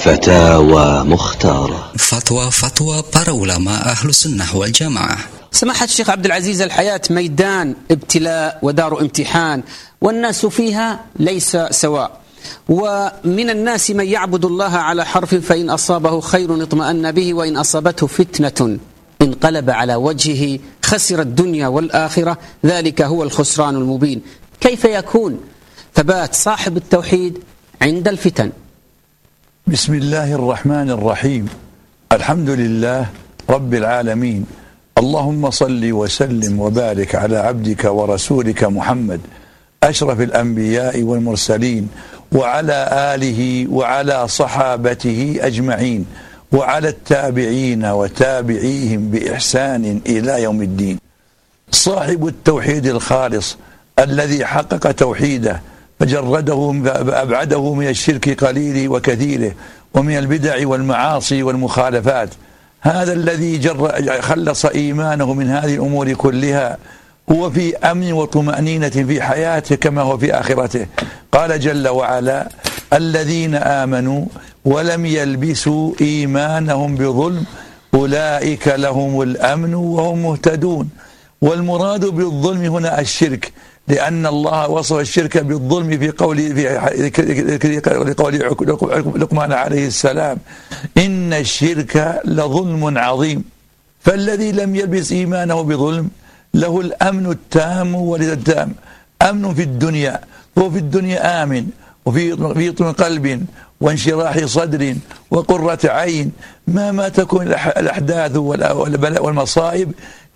فتاوى مختارة. فتوى para ulama Ahlus Sunnah wal Jamaah. سماحة الشيخ عبد العزيز، الحياة ميدان ابتلاء ودار امتحان، والناس فيها ليس سواء، ومن الناس من يعبد الله على حرف فإن أصابه خير اطمأن به وإن أصابته فتنة انقلب على وجهه خسر الدنيا والآخرة، ذلك هو الخسران المبين. كيف يكون ثبات صاحب التوحيد عند الفتن؟ بسم الله الرحمن الرحيم. الحمد لله رب العالمين، اللهم صل وسلم وبارك على عبدك ورسولك محمد أشرف الأنبياء والمرسلين، وعلى آله وعلى صحابته أجمعين، وعلى التابعين وتابعيهم بإحسان إلى يوم الدين. صاحب التوحيد الخالص الذي حقق توحيده فأبعده من الشرك قليله وكثيره ومن البدع والمعاصي والمخالفات، هذا الذي خلص إيمانه من هذه الأمور كلها هو في أمن وطمأنينة في حياته كما هو في آخرته. قال جل وعلا: الذين آمنوا ولم يلبسوا إيمانهم بظلم أولئك لهم الأمن وهم مهتدون. والمراد بالظلم هنا الشرك، لأن الله وصف الشرك بالظلم في قول لقمان عليه السلام: إن الشرك لظلم عظيم. فالذي لم يلبس إيمانه بظلم له الأمن التام والتام، أمن في الدنيا، هو في الدنيا آمن وفي طمأنينة قلب وانشراح صدر وقرة عين ما تكون الأحداث والمصائب،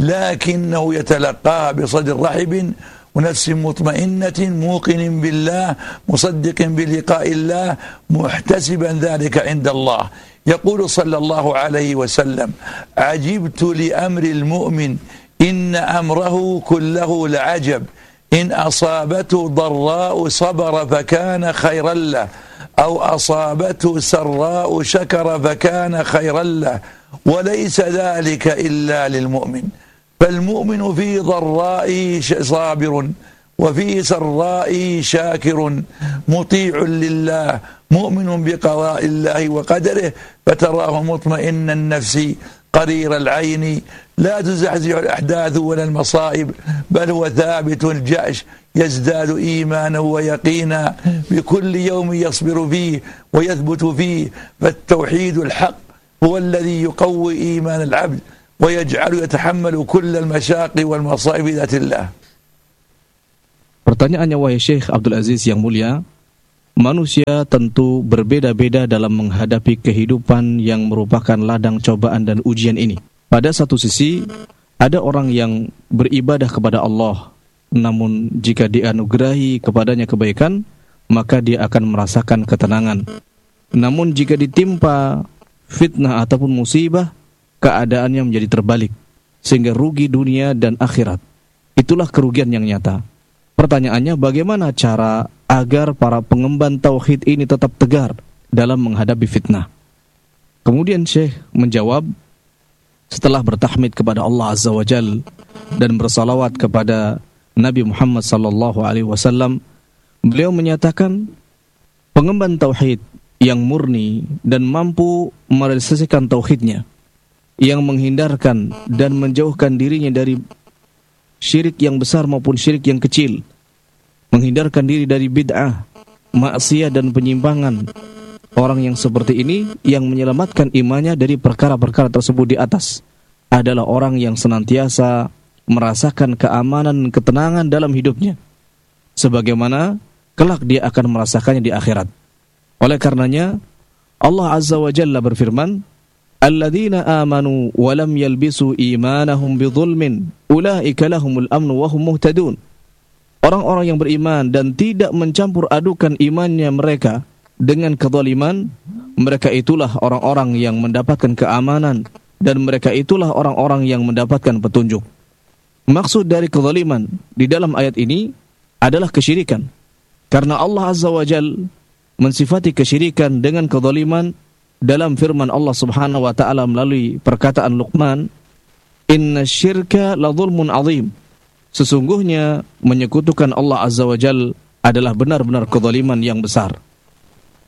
لكنه يتلقاها بصدر رحب ونفس مطمئنة موقن بالله مصدق بلقاء الله محتسبا ذلك عند الله. يقول صلى الله عليه وسلم: عجبت لأمر المؤمن إن أمره كله لعجب، إن أصابته ضراء صبر فكان خيرا له، أو أصابته سراء شكر فكان خيرا له، وليس ذلك إلا للمؤمن. فالمؤمن في ضراء صابر وفي سراء شاكر مطيع لله مؤمن بقضاء الله وقدره، فتراه مطمئن النفس قرير العين لا تزحزح الأحداث ولا المصائب، بل هو ثابت الجأش يزداد إيمانا ويقينا بكل يوم يصبر فيه ويثبت فيه. فالتوحيد الحق هو الذي يقوي إيمان العبد ويجعل يتحمل كل المشاق والمصائب ذات الله. Pertanyaannya, wahai Syekh Abdul Aziz yang mulia, manusia tentu berbeda-beda dalam menghadapi kehidupan yang merupakan ladang cobaan dan ujian ini. Pada satu sisi, ada orang yang beribadah kepada Allah, namun jika dianugerahi kepadanya kebaikan, maka dia akan merasakan ketenangan. Namun jika ditimpa fitnah ataupun musibah, keadaannya menjadi terbalik, sehingga rugi dunia dan akhirat. Itulah kerugian yang nyata. Pertanyaannya, bagaimana cara agar para pengemban tauhid ini tetap tegar dalam menghadapi fitnah? Kemudian Syekh menjawab, setelah bertahmid kepada Allah Azza wa Jal dan bersalawat kepada Nabi Muhammad sallallahu alaihi wasallam, beliau menyatakan pengemban tauhid yang murni dan mampu merealisasikan tauhidnya, yang menghindarkan dan menjauhkan dirinya dari syirik yang besar maupun syirik yang kecil, menghindarkan diri dari bid'ah, maksiat dan penyimpangan. Orang yang seperti ini yang menyelamatkan imannya dari perkara-perkara tersebut di atas adalah orang yang senantiasa merasakan keamanan dan ketenangan dalam hidupnya, sebagaimana kelak dia akan merasakannya di akhirat. Oleh karenanya Allah Azza wa Jalla berfirman: alladzina amanu wa lam yalbisu imanahum bidzulmin ulaika lahumul amnu wa hum muhtadun. Orang-orang yang beriman dan tidak mencampur adukan imannya mereka dengan kezaliman, mereka itulah orang-orang yang mendapatkan keamanan dan mereka itulah orang-orang yang mendapatkan petunjuk. Maksud dari kezaliman di dalam ayat ini adalah kesyirikan, karena Allah Azza wa Jalla mensifati kesyirikan dengan kezaliman dalam firman Allah Subhanahu wa taala melalui perkataan Luqman, "Inna syirka la zulmun azim." Sesungguhnya menyekutukan Allah Azza wa Jalla adalah benar-benar kezaliman yang besar.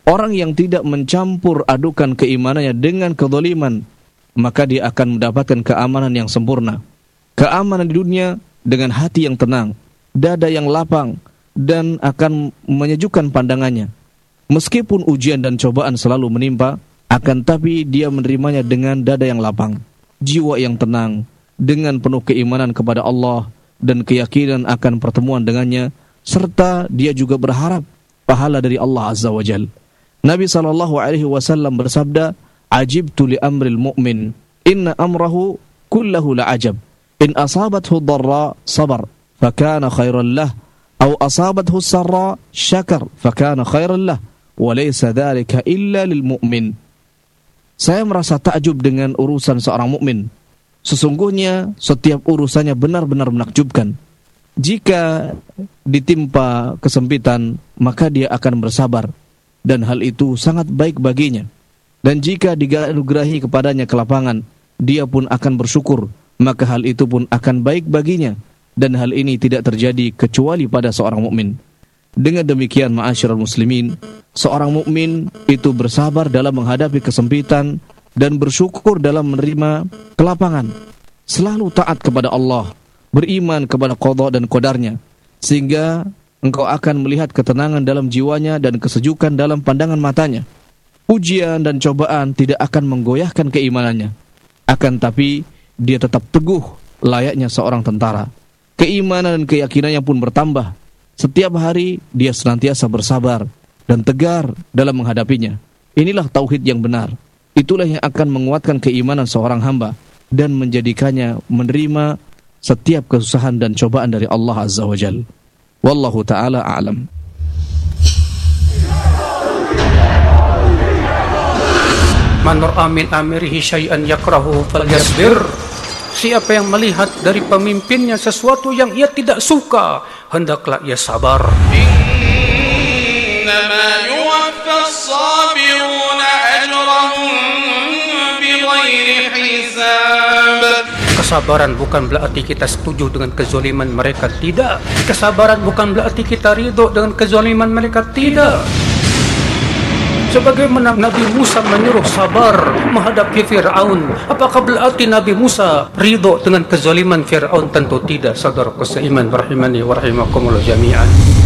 Orang yang tidak mencampur adukan keimanannya dengan kezaliman, maka dia akan mendapatkan keamanan yang sempurna. Keamanan di dunia dengan hati yang tenang, dada yang lapang, dan akan menyejukkan pandangannya. Meskipun ujian dan cobaan selalu menimpa, akan tapi dia menerimanya dengan dada yang lapang, jiwa yang tenang, dengan penuh keimanan kepada Allah dan keyakinan akan pertemuan dengannya, serta dia juga berharap pahala dari Allah Azza wa Jal. Nabi SAW bersabda, "Ajibtu li amril mu'min, inna amrahu kullahu la'ajab. In asabathu dharra sabar, fakana khairan lah, aw asabathu sarra syakar, fakana khairan lah, wa laysa dhalika illa lil mu'min." Saya merasa takjub dengan urusan seorang mukmin. Sesungguhnya setiap urusannya benar-benar menakjubkan. Jika ditimpa kesempitan, maka dia akan bersabar, dan hal itu sangat baik baginya. Dan jika dianugerahi kepadanya kelapangan, dia pun akan bersyukur, maka hal itu pun akan baik baginya. Dan hal ini tidak terjadi kecuali pada seorang mukmin. Dengan demikian, ma'asyiral muslimin, seorang mukmin itu bersabar dalam menghadapi kesempitan dan bersyukur dalam menerima kelapangan. Selalu taat kepada Allah, beriman kepada qada dan qadarnya, sehingga engkau akan melihat ketenangan dalam jiwanya dan kesejukan dalam pandangan matanya. Ujian dan cobaan tidak akan menggoyahkan keimanannya, akan tapi dia tetap teguh layaknya seorang tentara. Keimanan dan keyakinannya pun bertambah. Setiap hari dia senantiasa bersabar dan tegar dalam menghadapinya. Inilah tauhid yang benar. Itulah yang akan menguatkan keimanan seorang hamba dan menjadikannya menerima setiap kesusahan dan cobaan dari Allah Azza wa Jalla. Wallahu ta'ala a'lam. Man ra'a min amirihi syai'an yakrahu falyasbir. Siapa yang melihat dari pemimpinnya sesuatu yang ia tidak suka, hendaklah ia sabar. Innama yuwaffas sabiruna ajrahum bighairi hisab. Kesabaran bukan berarti kita setuju dengan kezaliman mereka, tidak. Kesabaran bukan berarti kita ridho dengan kezaliman mereka, tidak. Sebagaimana Nabi Musa menyuruh sabar menghadapi Fir'aun, apakah berarti Nabi Musa ridho dengan kezaliman Fir'aun? Tentu tidak. Saudaraku seiman rahimani wa rahimakumullah jami'an.